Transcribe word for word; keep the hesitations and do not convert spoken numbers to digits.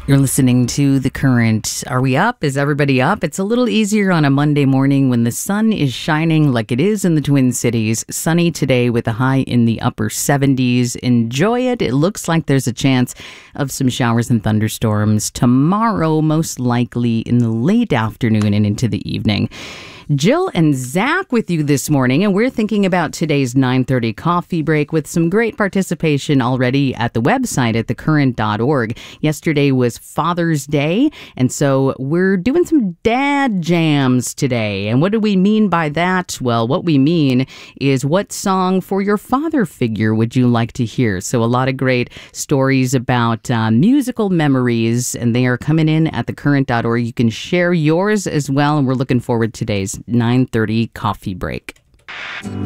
You're listening to The Current. Are we up? Is everybody up? It's a little easier on a Monday morning when the sun is shining like it is in the Twin Cities. Sunny today with a high in the upper seventies. Enjoy it. It looks like there's a chance of some showers and thunderstorms tomorrow, most likely in the late afternoon and into the evening. Jill and Zach with you this morning, and we're thinking about today's nine thirty coffee break with some great participation already at the website at the current dot org. Yesterday was Father's Day, and so we're doing some dad jams today. And what do we mean by that? Well, what we mean is, what song for your father figure would you like to hear? So a lot of great stories about uh, musical memories, and they are coming in at the current dot org. You can share yours as well, and we're looking forward to today's nine thirty coffee break.